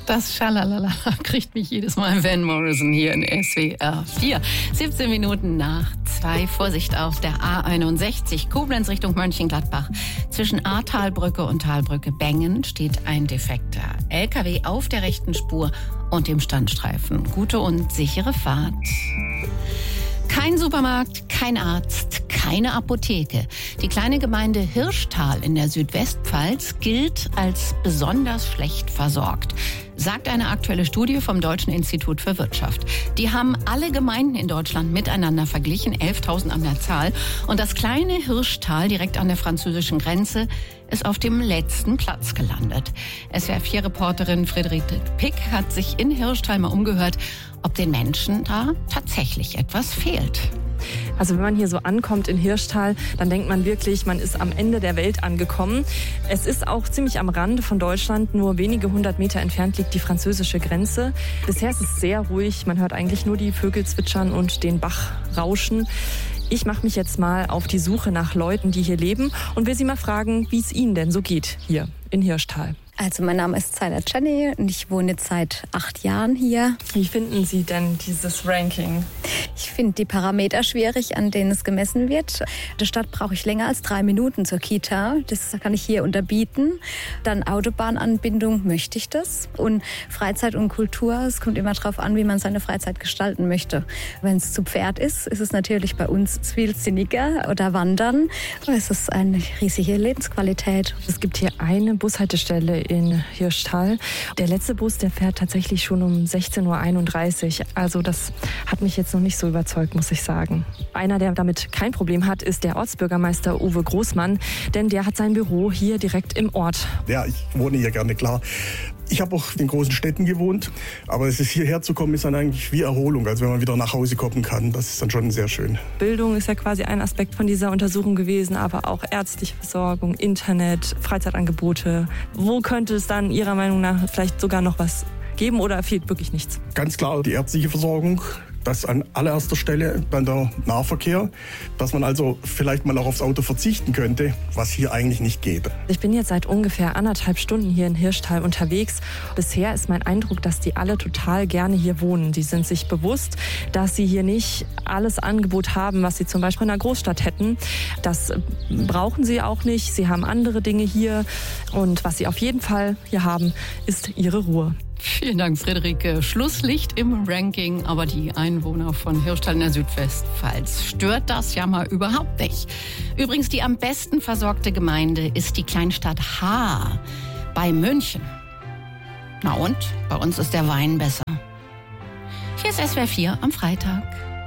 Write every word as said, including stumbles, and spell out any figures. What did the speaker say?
Das Schalalala kriegt mich jedes Mal Van Morrison hier in S W R vier. siebzehn Minuten nach zwei. Vorsicht auf der A einundsechzig, Koblenz Richtung Mönchengladbach. Zwischen Ahrtalbrücke und Talbrücke Bengen steht ein defekter L K W auf der rechten Spur und dem Standstreifen. Gute und sichere Fahrt. Kein Supermarkt, kein Arzt, keine Apotheke. Die kleine Gemeinde Hirschtal in der Südwestpfalz gilt als besonders schlecht versorgt, sagt eine aktuelle Studie vom Deutschen Institut für Wirtschaft. Die haben alle Gemeinden in Deutschland miteinander verglichen, elftausend an der Zahl. Und das kleine Hirschtal direkt an der französischen Grenze ist auf dem letzten Platz gelandet. S W R vier Reporterin Friederike Pick hat sich in Hirschtal mal umgehört, ob den Menschen da tatsächlich etwas fehlt. Also wenn man hier so ankommt in Hirschtal, dann denkt man wirklich, man ist am Ende der Welt angekommen. Es ist auch ziemlich am Rande von Deutschland, nur wenige hundert Meter entfernt liegt die französische Grenze. Bisher ist es sehr ruhig, man hört eigentlich nur die Vögel zwitschern und den Bach rauschen. Ich mache mich jetzt mal auf die Suche nach Leuten, die hier leben und will sie mal fragen, wie es ihnen denn so geht hier in Hirschtal. Also mein Name ist Zaila Jenny und ich wohne jetzt seit acht Jahren hier. Wie finden Sie denn dieses Ranking? Ich finde die Parameter schwierig, an denen es gemessen wird. In der Stadt brauche ich länger als drei Minuten zur Kita. Das kann ich hier unterbieten. Dann Autobahnanbindung, möchte ich das. Und Freizeit und Kultur, es kommt immer darauf an, wie man seine Freizeit gestalten möchte. Wenn es zu Pferd ist, ist es natürlich bei uns viel sinniger oder Wandern. Es ist eine riesige Lebensqualität. Es gibt hier eine Bushaltestelle in Hirschtal. Der letzte Bus, der fährt tatsächlich schon um sechzehn Uhr einunddreißig. Also das hat mich jetzt noch nicht so überzeugt, muss ich sagen. Einer, der damit kein Problem hat, ist der Ortsbürgermeister Uwe Großmann, denn der hat sein Büro hier direkt im Ort. Ja, ich wohne hier gerne, klar. Ich habe auch in großen Städten gewohnt, aber es ist hierher zu kommen, ist dann eigentlich wie Erholung, also wenn man wieder nach Hause kommen kann. Das ist dann schon sehr schön. Bildung ist ja quasi ein Aspekt von dieser Untersuchung gewesen, aber auch ärztliche Versorgung, Internet, Freizeitangebote. Wo könnte es dann Ihrer Meinung nach vielleicht sogar noch was geben oder fehlt wirklich nichts? Ganz klar die ärztliche Versorgung. Das an allererster Stelle, dann der Nahverkehr, dass man also vielleicht mal auch aufs Auto verzichten könnte, was hier eigentlich nicht geht. Ich bin jetzt seit ungefähr anderthalb Stunden hier in Hirschtal unterwegs. Bisher ist mein Eindruck, dass die alle total gerne hier wohnen. Die sind sich bewusst, dass sie hier nicht alles Angebot haben, was sie zum Beispiel in einer Großstadt hätten. Das brauchen sie auch nicht. Sie haben andere Dinge hier. Und was sie auf jeden Fall hier haben, ist ihre Ruhe. Vielen Dank, Friederike. Schlusslicht im Ranking, aber die Einwohner von Hirschtal in der Südwestpfalz stört das ja mal überhaupt nicht. Übrigens, die am besten versorgte Gemeinde ist die Kleinstadt Haar bei München. Na und? Bei uns ist der Wein besser. Hier ist S W R vier am Freitag.